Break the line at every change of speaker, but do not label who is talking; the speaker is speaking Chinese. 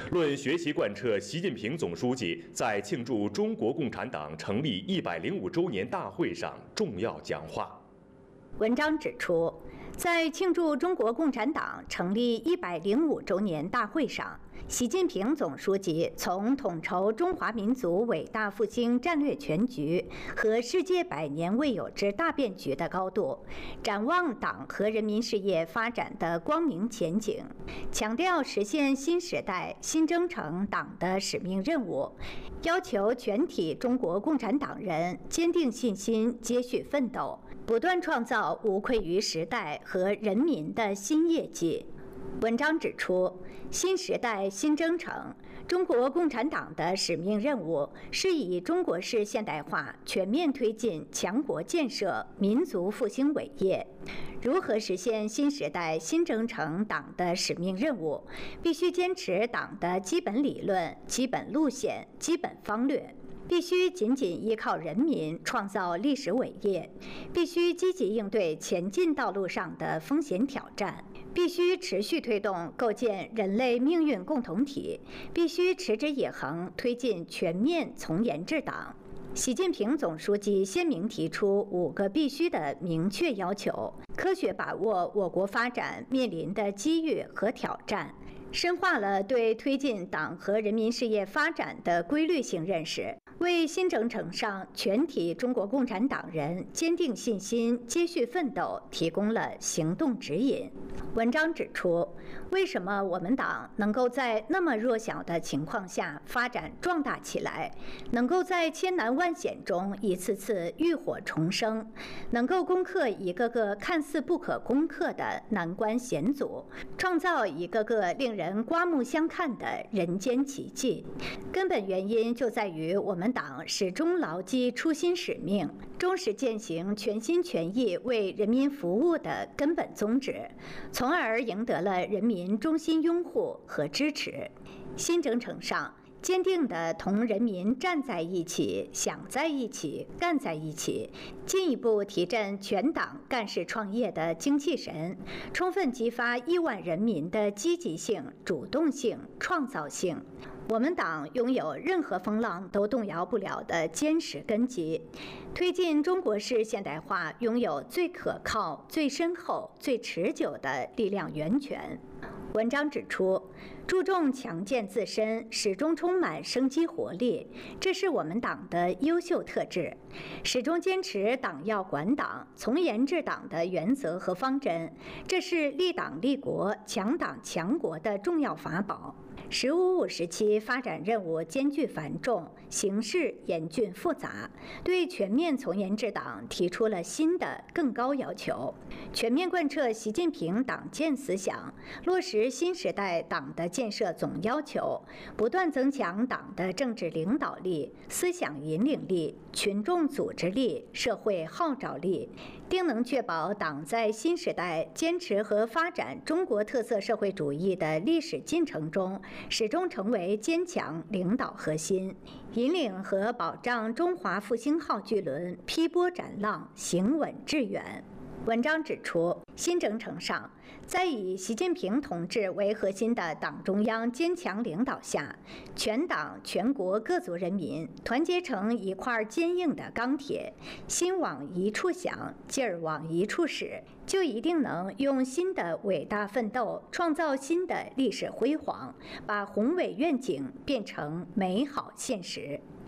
论学习贯彻习近平总书记在庆祝中国共产党成立105周年大会上重要讲话。
文章指出，在庆祝中国共产党成立105周年大会上，习近平总书记从统筹中华民族伟大复兴战略全局和世界百年未有之大变局的高度，展望党和人民事业发展的光明前景，强调实现新时代新征程党的使命任务，要求全体中国共产党人坚定信心，接续奋斗，不断创造无愧于时代和人民的新业绩。文章指出，新时代新征程，中国共产党的使命任务是以中国式现代化全面推进强国建设、民族复兴伟业。如何实现新时代新征程党的使命任务，必须坚持党的基本理论、基本路线、基本方略。必须紧紧依靠人民创造历史伟业，必须积极应对前进道路上的风险挑战，必须持续推动构建人类命运共同体，必须持之以恒推进全面从严治党。习近平总书记鲜明提出5个必须的明确要求，科学把握我国发展面临的机遇和挑战，深化了对推进党和人民事业发展的规律性认识，为新征程上全体中国共产党人坚定信心、接续奋斗提供了行动指引。文章指出，为什么我们党能够在那么弱小的情况下发展壮大起来，能够在千难万险中一次次浴火重生，能够攻克一个个看似不可攻克的难关险阻，创造一个个令人刮目相看的人间奇迹。根本原因就在于我们党始终牢记初心使命，忠实践行全心全意为人民服务的根本宗旨，从而赢得了人民衷心拥护和支持。新征程上，坚定地同人民站在一起、想在一起、干在一起，进一步提振全党干事创业的精气神，充分激发亿万人民的积极性、主动性、创造性。我们党拥有任何风浪都动摇不了的坚实根基，推进中国式现代化拥有最可靠、最深厚、最持久的力量源泉。文章指出，注重强健自身，始终充满生机活力，这是我们党的优秀特质。始终坚持党要管党、从严治党的原则和方针，这是立党立国、强党强国的重要法宝。“15+5”时期发展任务艰巨繁重，形势严峻复杂，对全面从严治党提出了新的更高要求。全面贯彻习近平党建思想，落实新时代党的建设总要求，不断增强党的政治领导力、思想引领力、群众组织力、社会号召力，定能确保党在新时代坚持和发展中国特色社会主义的历史进程中，始终成为坚强领导核心，引领和保障中华复兴号巨轮劈波斩浪，行稳致远。文章指出，新征程上，在以习近平同志为核心的党中央坚强领导下，全党全国各族人民团结成一块坚硬的钢铁，心往一处想，劲儿往一处使，就一定能用新的伟大奋斗创造新的历史辉煌，把宏伟愿景变成美好现实。